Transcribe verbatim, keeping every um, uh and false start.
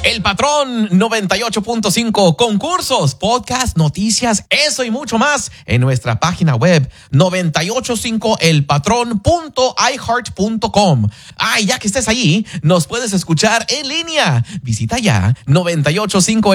El Patrón noventa y ocho punto cinco, concursos, podcast, noticias, eso y mucho más en nuestra página web noventa y ocho punto cinco el patrón punto i heart punto com. Ay, ya que estés ahí, nos puedes escuchar en línea. Visita ya noventa y ocho punto cinco